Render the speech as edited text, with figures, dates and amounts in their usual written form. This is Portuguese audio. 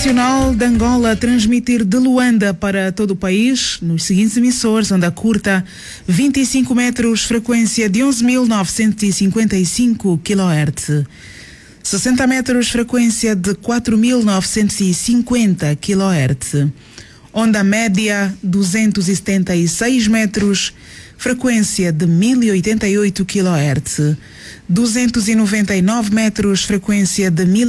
Nacional de Angola a transmitir de Luanda para todo o país nos seguintes emissores: onda curta 25 metros, frequência de 11.955 kHz, 60 metros, frequência de 4.950 kHz, onda média 276 metros, frequência de 1.088 kHz, 299 metros, frequência de